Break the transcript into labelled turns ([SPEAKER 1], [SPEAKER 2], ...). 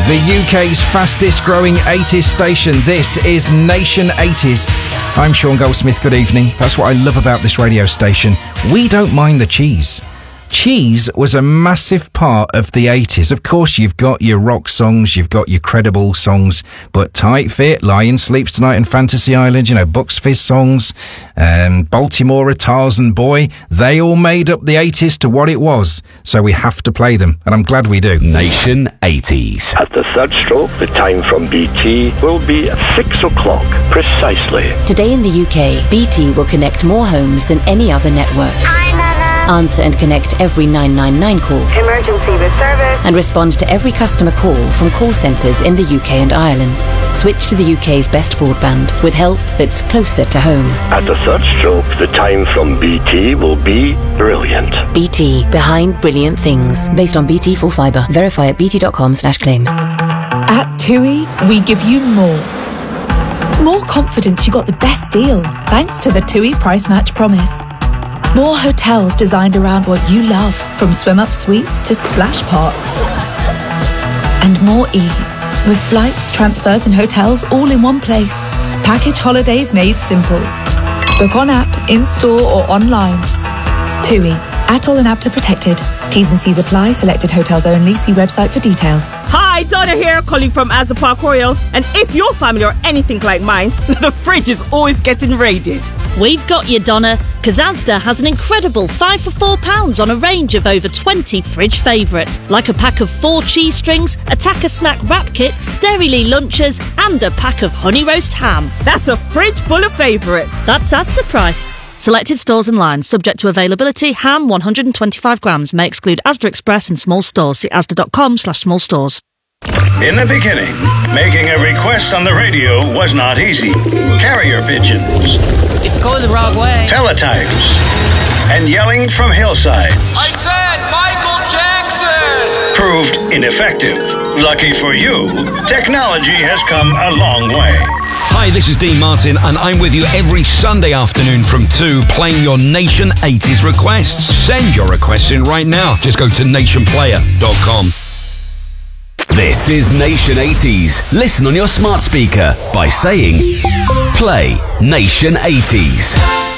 [SPEAKER 1] The UK's fastest growing 80s station. This is Nation 80s. I'm Sean Goldsmith, good evening. That's what I love about this radio station. We don't mind the cheese. Cheese was a massive part of the 80s. Of course, you've got your rock songs, you've got your credible songs, but Tight Fit, Lion Sleeps Tonight and Fantasy Island, Bucks Fizz songs, Baltimore, Tarzan Boy, they all made up the 80s to what it was. So we have to play them, and I'm glad we do.
[SPEAKER 2] Nation 80s.
[SPEAKER 3] At the third stroke, the time from BT will be 6 o'clock, precisely.
[SPEAKER 4] Today in the UK, BT will connect more homes than any other network. Answer and connect every 999 call.
[SPEAKER 5] Emergency with service.
[SPEAKER 4] And respond to every customer call from call centres in the UK and Ireland. Switch to the UK's best broadband with help that's closer to home.
[SPEAKER 3] At the third stroke, the time from BT will be brilliant.
[SPEAKER 4] BT, behind brilliant things. Based on BT Full Fibre. Verify at bt.com/claims.
[SPEAKER 6] At TUI, we give you more. More confidence you got the best deal, thanks to the TUI Price Match Promise. More hotels designed around what you love, from swim-up suites to splash parks. And more ease, with flights, transfers and hotels all in one place. Package holidays made simple. Book on app, in-store or online. TUI, ATOL and APTA protected. T's and C's apply, selected hotels only. See website for details.
[SPEAKER 7] Hi, Donna here, calling from Asda Park Royal. And if your family are anything like mine, the fridge is always getting raided.
[SPEAKER 8] We've got you, Donna, because Asda has an incredible 5 for £4 on a range of over 20 fridge favourites, like a pack of 4 cheese strings, Attacker snack wrap kits, Dairylea lunches, and a pack of honey roast ham.
[SPEAKER 7] That's a fridge full of favourites.
[SPEAKER 8] That's Asda price. Selected stores and lines, subject to availability. Ham 125 grams may exclude Asda Express in small stores. See asda.com/small stores.
[SPEAKER 9] In the beginning, making a request on the radio was not easy. Carrier pigeons.
[SPEAKER 10] It's going the wrong way.
[SPEAKER 9] Teletypes. And yelling from hillside.
[SPEAKER 10] I said Michael Jackson!
[SPEAKER 9] Proved ineffective. Lucky for you, technology has come a long way.
[SPEAKER 2] Hi, this is Dean Martin, and I'm with you every Sunday afternoon from 2, playing your Nation 80s requests. Send your requests in right now. Just go to nationplayer.com.
[SPEAKER 11] This is Nation 80s. Listen on your smart speaker by saying, play Nation 80s.